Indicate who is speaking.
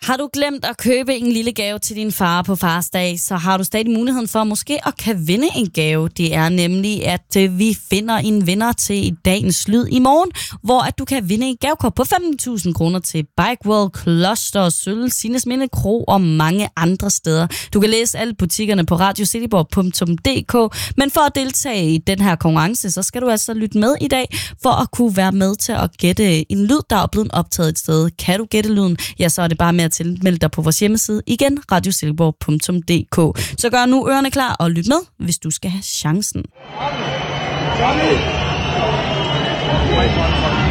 Speaker 1: Har du glemt at købe en lille gave til din far på fars dag, så har du stadig muligheden for måske at kan vinde en gave. Det er nemlig, at vi finder en vinder til dagens lyd i morgen, hvor at du kan vinde en gavekort på 15.000 kroner til Bike World, Kloster, Sølv, Sinnesminde Kro og mange andre steder. Du kan læse alle butikkerne på radiosilkeborg.dk, men for at deltage i den her konkurrence, så skal du altså lytte med i dag, for at kunne være med til at gætte en lyd, der er blevet optaget et sted. Kan du gætte lyden? Ja, så er det bare med at tilmelde dig på vores hjemmeside igen, radiosilkeborg.dk. Så gør nu ørerne klar og lyt med, hvis du skal have chancen. Johnny!